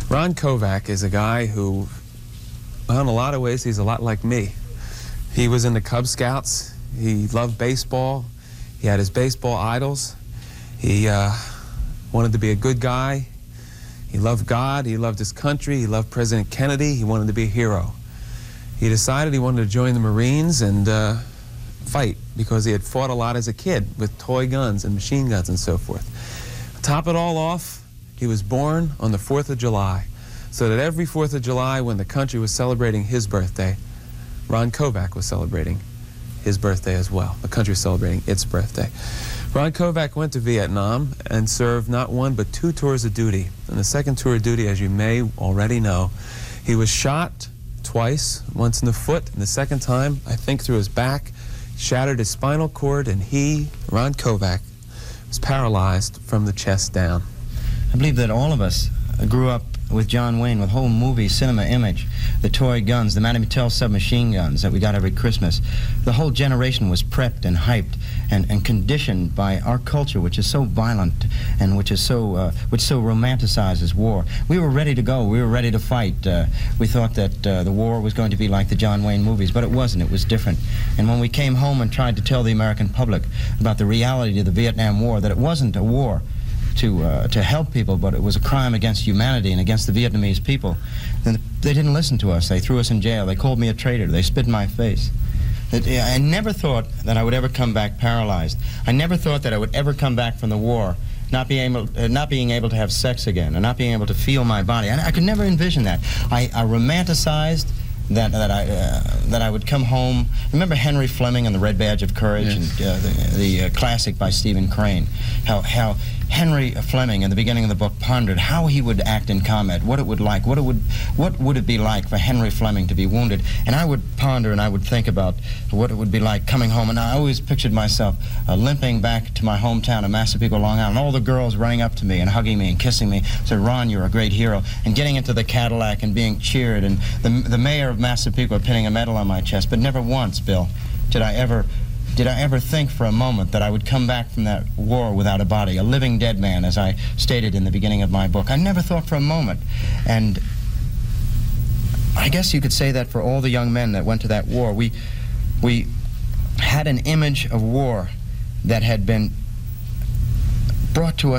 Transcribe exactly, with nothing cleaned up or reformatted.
Ron Kovac is a guy who, well, in a lot of ways, he's a lot like me. He was in the Cub Scouts. He loved baseball. He had his baseball idols. He uh, wanted to be a good guy. He loved God. He loved his country. He loved President Kennedy. He wanted to be a hero. He decided he wanted to join the Marines and uh, fight because he had fought a lot as a kid with toy guns and machine guns and so forth. Top it all off, he was born on the fourth of July, so that every fourth of July when the country was celebrating his birthday, Ron Kovac was celebrating his birthday as well. The country was celebrating its birthday. Ron Kovac went to Vietnam and served not one but two tours of duty. In the second tour of duty, as you may already know, he was shot twice, once in the foot, and the second time, I think through his back, shattered his spinal cord, and he, Ron Kovac, was paralyzed from the chest down. I believe that all of us grew up with John Wayne, with whole movie, cinema image, the toy guns, the Madame Mattel submachine guns that we got every Christmas. The whole generation was prepped and hyped and, and conditioned by our culture, which is so violent and which is so uh, which so romanticizes war. We were ready to go. We were ready to fight. Uh, we thought that uh, the war was going to be like the John Wayne movies, but it wasn't. It was different. And when we came home and tried to tell the American public about the reality of the Vietnam War, that it wasn't a war to uh, to help people, but it was a crime against humanity and against the Vietnamese people, and they didn't listen to us. They threw us in jail. They called me a traitor. They spit in my face. It, I never thought that I would ever come back paralyzed. I never thought that I would ever come back from the war not being able, uh, not being able to have sex again, and not being able to feel my body. I, I could never envision that. I, I romanticized that that I uh, that I would come home. Remember Henry Fleming and the Red Badge of Courage, yes. and uh, the, the uh, classic by Stephen Crane. How how Henry Fleming in the beginning of the book pondered how he would act in combat, what it would like, what it would what would it be like for Henry Fleming to be wounded. And I would ponder and I would think about what it would be like coming home. And I always pictured myself uh, limping back to my hometown of Massapequa, Long Island, and all the girls running up to me and hugging me and kissing me, said, "Ron, you're a great hero," and getting into the Cadillac and being cheered, and the, the mayor of Massapequa pinning a medal on my chest. But never once, Bill, did I ever Did I ever think for a moment that I would come back from that war without a body, a living dead man, as I stated in the beginning of my book? I never thought for a moment. And I guess you could say that for all the young men that went to that war. We, we had an image of war that had been brought to us